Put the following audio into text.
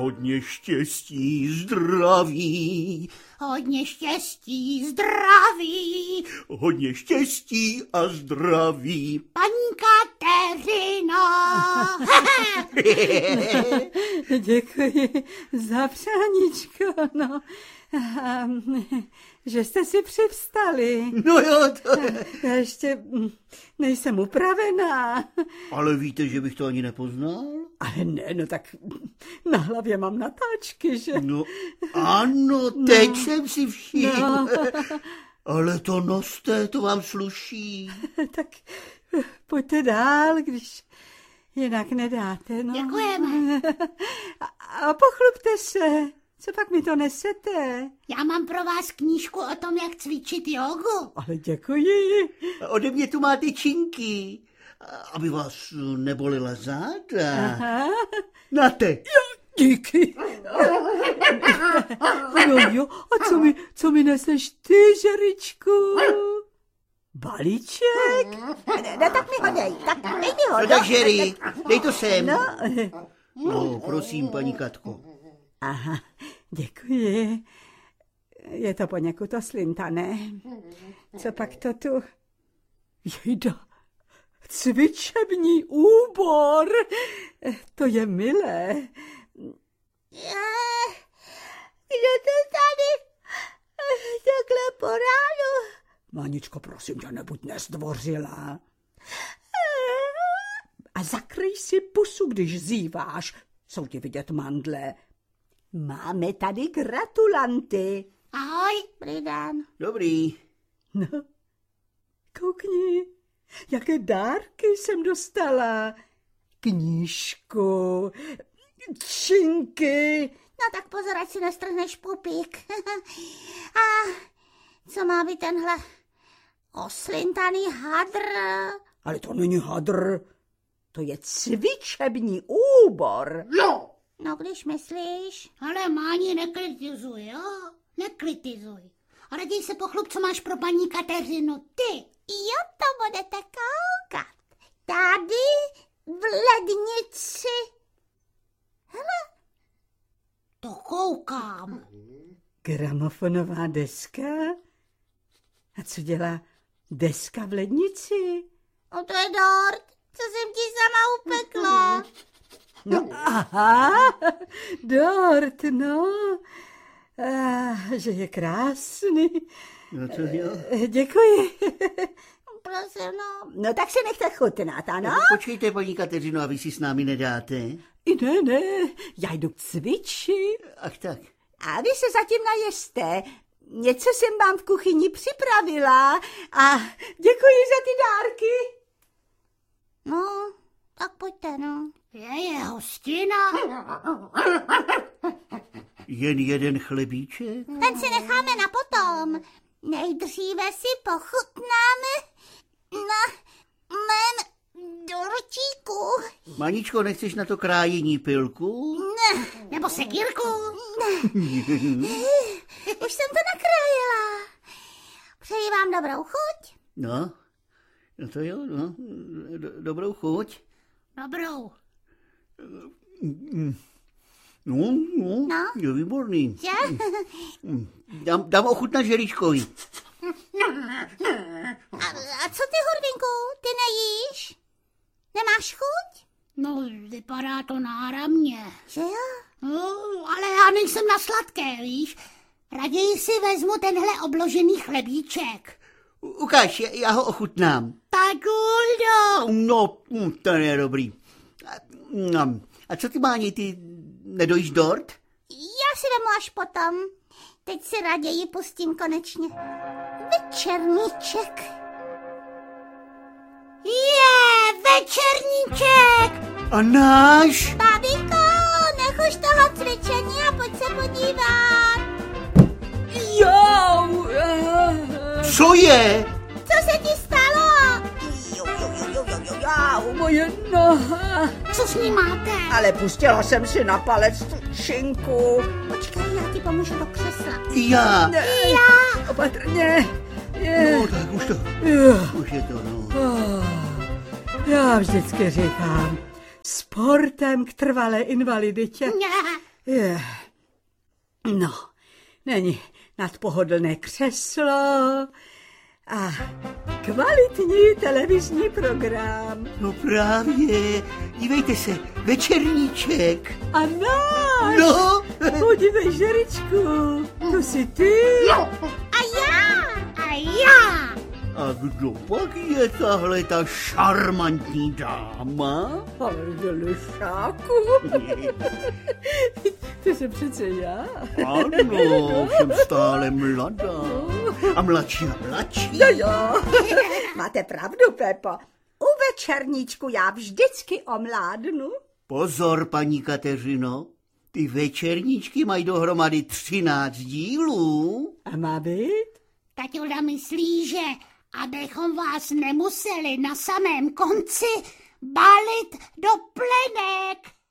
Hodně štěstí, zdraví. Hodně štěstí, zdraví. Hodně štěstí a zdraví. Paní Kateřino. Děkuji za přáníčko, no. Že jste si přivstali. No jo, Já ještě nejsem upravená. Ale víte, že bych to ani nepoznal? Ale ne, no tak na hlavě mám natáčky, že? No ano, teď jsem si všiml. No. Ale to noste, to vám sluší. Tak pojďte dál, když jinak nedáte, no. Děkujeme. A pochlubte se. Co pak mi to nesete? Já mám pro vás knížku o tom, jak cvičit jogu. Ale děkuji. Ode mě tu máte činky, aby vás nebolila záda. Aha. Nate. Díky. Jo, a co mi neseš ty, Žeričku? Balíček? No tak mi ho dej, tak dej mi ho. No tak, Žeri, dej to sem. No. No, prosím, paní Katko. Aha, děkuji. Je to poněkud oslintané. Co pak to tu? Jejda, cvičební úbor. To je milé. Kdo to tady takhle po ránu? Maničko, prosím tě, nebuď nezdvořilá. A zakryj si pusu, když zíváš. Jsou ti vidět mandle. Máme tady gratulanty. Ahoj, dobrý den. Dobrý. No, koukni, jaké dárky jsem dostala. Knížku, činky. No tak pozor, ať si nestrhneš pupík. A co má být tenhle oslintaný hadr? Ale to není hadr, to je cvičební úbor. No, když myslíš. Ale Máni, nekritizuj, jo? Nekritizuj. A raději se pochlup, co máš pro paní Kateřinu ty. Jo, to budete koukat. Tady v lednici. Hele, to koukám. Gramofonová deska? A co dělá deska v lednici? O, to je dort, co jsem ti sama upekla. No, aha, dort, no. Že je krásný. No to jo. Děkuji. Prosím, no. No tak se nechte chutnat, ano? Počkejte, paní Kateřino, a vy si s námi nedáte? Ne, já jdu cvičit. Ach tak. A vy se zatím najeste. Něco jsem vám v kuchyni připravila a děkuji za ty dárky. No, tak pojďte, no. Je hostina. Jen jeden chlebíček? Ten si necháme na potom. Nejdříve si pochutnáme na mém dortíku. Maničko, nechceš na to krájení pilku? Ne, nebo sekírku. Už jsem to nakrájela. Přeji vám dobrou chuť. No to jo, no. Dobrou chuť. Dobrou. No, je výborný. Dám ochutnat Žeričkovi. A co ty, Hurvinku, ty nejíš? Nemáš chuť? No, vypadá to náramně. Že jo? No, ale já nejsem na sladké, víš? Raději si vezmu tenhle obložený chlebíček. Ukáž, já ho ochutnám. Tak Uldo. No, ten je dobrý. A co ty, Máni, ty nedojíš dort? Já si vemu až potom. Teď si raději pustím konečně večerníček. Večerníček! A náš? Babiko, nech už toho cvičení a pojď se podívat. Jo! Co je? Co se ti stalo? Moje noha. Co s ní máte? Ale pustila jsem si na palec tu činku. Počkej, já ti pomůžu do křesla. Já. Opatrně. No, tak už to. Už je to, no. Já vždycky říkám, sportem k trvalé invaliditě. No, není nadpohodlné křeslo a kvalitní televizní program. No právě, dívejte se, večerníček. A náš! No, Podívej, Žeričku, to jsi ty. A já! A já! a kdo pak je tahle ta šarmantní dáma? Ale Delišáku, to jsem přece já. Ano, jsem stále mladá. A mladší a mladší. No jo, máte pravdu, Pepo. U večerníčku já vždycky omládnu. Pozor, paní Kateřino, ty večerníčky mají dohromady 13 dílů. A má být? Taťulda myslí, že abychom vás nemuseli na samém konci balit do plenek.